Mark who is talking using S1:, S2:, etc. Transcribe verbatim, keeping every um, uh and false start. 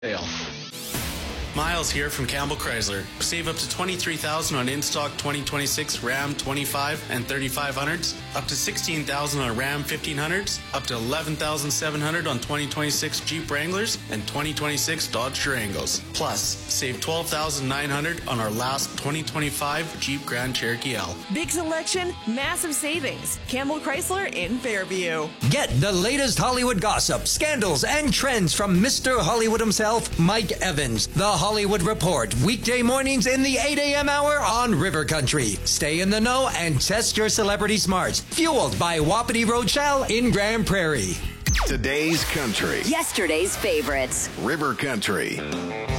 S1: sale. Miles here from Campbell Chrysler. Save up to twenty-three thousand dollars on in-stock twenty twenty-six Ram twenty-five and thirty-five hundreds, up to sixteen thousand dollars on Ram fifteen hundreds, up to eleven thousand seven hundred dollars on twenty twenty-six Jeep Wranglers and twenty twenty-six Dodge Durangos. Plus, save twelve thousand nine hundred dollars on our last twenty twenty-five Jeep Grand Cherokee L.
S2: Big selection, massive savings. Campbell Chrysler in Fairview.
S3: Get the latest Hollywood gossip, scandals, and trends from Mister Hollywood himself, Mike Evans. The Hollywood Report, weekday mornings in the eight a.m. hour on River Country. Stay in the know and test your celebrity smarts. Fueled by Wapiti Road Shell in Grand Prairie.
S4: Today's country.
S5: Yesterday's favorites.
S4: River Country.